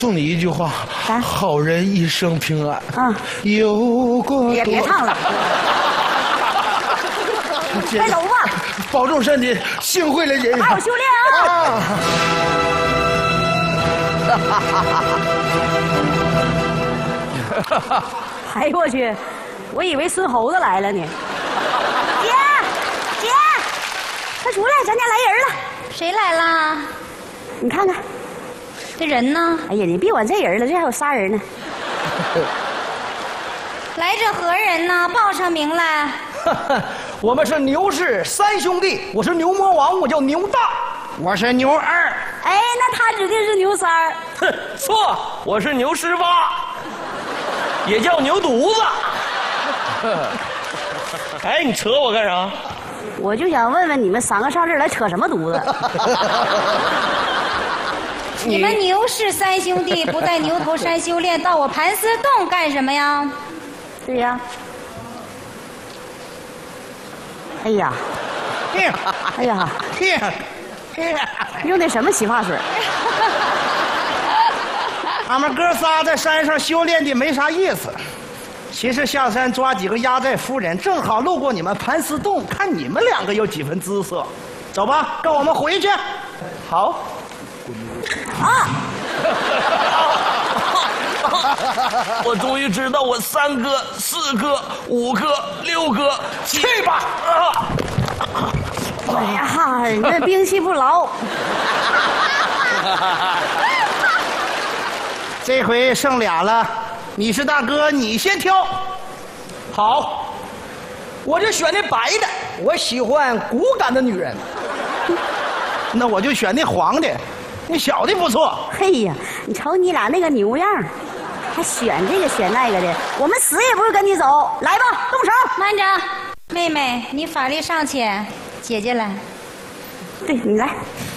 送你一句话：好人一生平安。有过别唱了，快走吧， 保重身体，幸会了姐姐。 好好修炼啊！哎呦我去，我以为孙猴子来了呢。姐，快出来，咱家来人了。 谁来了？ 你看看， 这人呢？ 哎呀，你别管这人了，这还有仨人呢。 来者何人呢？报上名来。 我们是牛氏三兄弟，我是牛魔王，我叫牛大； 我是牛二。 哎，那他指定是牛三儿。 哼，错，我是牛十八，也叫牛犊子。哎，你扯我干啥？ 我就想问问你们三个上这儿来扯什么犊子？ 你们牛氏三兄弟不在牛头山修炼，到我盘丝洞干什么呀？ 对呀。哎呀，哎呀，用的什么洗发水？ 俺们哥仨在山上修炼的没啥意思，其实下山抓几个压寨夫人，正好路过你们盘丝洞，看你们两个有几分姿色。走吧，跟我们回去。 好。我终于知道我3哥、4哥、5哥、6哥，去吧！ 哎呀，你这兵器不牢。 这回剩俩了，你是大哥，你先挑。 好，我就选那白的，我喜欢骨感的女人。 那我就选那黄的，那小的不错。 嘿呀，你瞅你俩那个牛样，还选这个选那个的，我们死也不会跟你走。来吧，动手！ 慢着，妹妹，你法力尚浅，姐姐来。 对你来。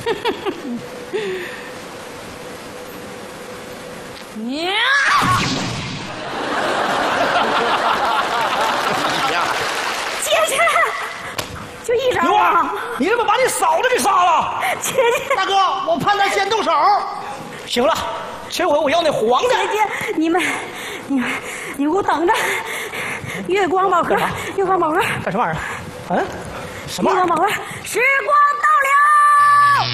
姐姐，就一招啊！ 你怎么把你嫂子给杀了？ 姐姐， 大哥，我判他先动手。 行了，这回我要那黄的。 姐姐，你们给我等着！月光宝盒，月光宝盒， 干什么玩意儿？嗯，什么玩意儿？ 月光宝盒，时光到了！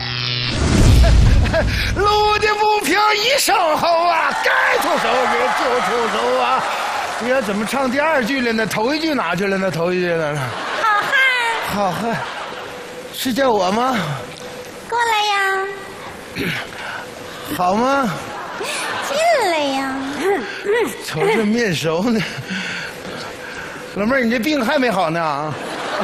路见不平一声吼啊，该出手也就出手啊！这怎么唱第2句了呢？头一句哪去了呢？头一句呢？ 好汉， 好汉，是叫我吗？ 过来呀！ 好吗？ 进来呀！ 瞅这面熟呢。老妹儿，你这病还没好呢？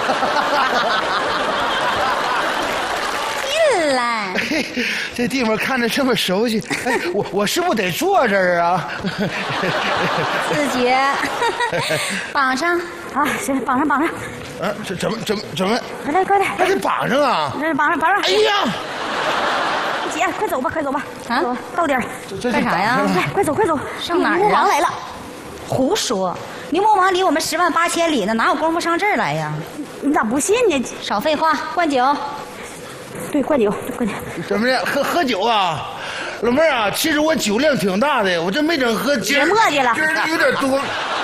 进来。 这地方看着这么熟悉，哎，我是不是得坐这儿啊？ 自觉，绑上啊，行，绑上。 啊，这怎么？ 快来， 还得绑上啊？ 这绑上。 哎呀！ 姐，快走吧！啊，到点儿， 干啥呀？ 快走！ 上哪儿啊？ 牛魔王来了！ 胡说！牛魔王离我们10万8千里呢，哪有功夫上这儿来呀？ 你咋不信呢？ 少废话，灌酒。 对，灌酒。 怎么的？喝酒啊？老妹儿啊，其实我酒量挺大的，我这没整喝， 别磨叽了， 今儿有点多。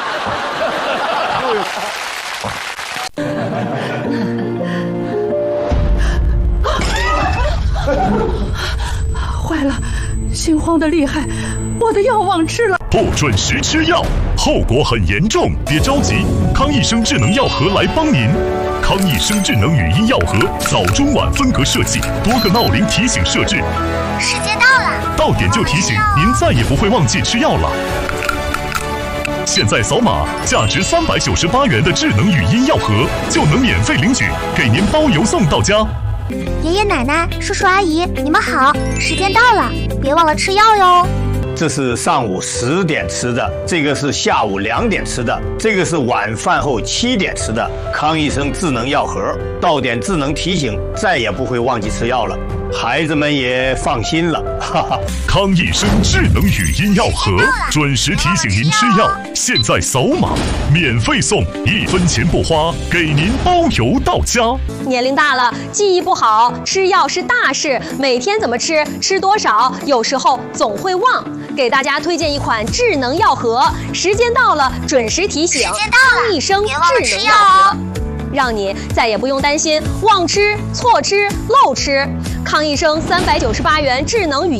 坏了，心慌的厉害，我的药忘吃了。 不准时吃药，后果很严重。别着急，康益生智能药盒来帮您。康益生智能语音药盒，早中晚分隔设计，多个闹铃提醒设置。 时间到了， 到点就提醒，您再也不会忘记吃药了。现在扫码，价值398元的智能语音药盒就能免费领取，给您包邮送到家。 爷爷奶奶、叔叔阿姨，你们好，时间到了，别忘了吃药哟。 这是上午10点吃的，这个是下午2点吃的，这个是晚饭后7点吃的。康益生智能药盒，到点智能提醒，再也不会忘记吃药了。 孩子们也放心了。哈哈。 康益生智能语音药盒，准时提醒您吃药。现在扫码免费送，1分钱不花，给您包邮到家。 年龄大了，记忆不好，吃药是大事，每天怎么吃，吃多少，有时候总会忘。给大家推荐一款智能药盒，时间到了准时提醒。康益生智能药盒，让你再也不用担心忘吃、错吃、漏吃。康益生398元智能语